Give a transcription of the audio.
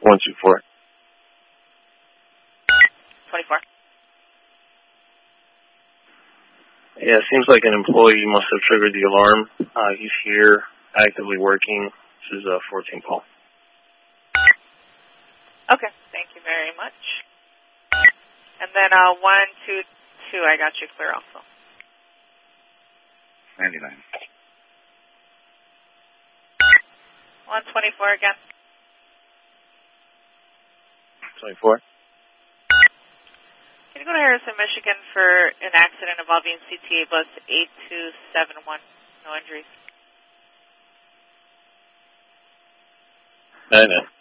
124. 24. Yeah, it seems like an employee must have triggered the alarm. He's here, actively working. This is 14 Paul. Okay, thank you very much. And then 122, I got you clear also. 99. 124 again. 24. Can you go to Harrison, Michigan for an accident involving CTA bus 8271? No injuries. I know.